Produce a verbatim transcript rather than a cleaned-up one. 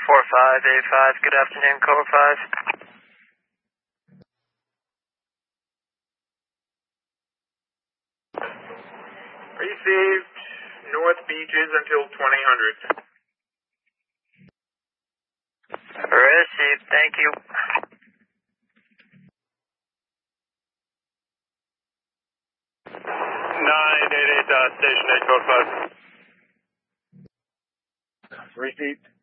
four five eight five, good afternoon, Cobra five. Received North Beaches until twenty hundred. Received, thank you. nine eight eight, uh, station eight four five. Received.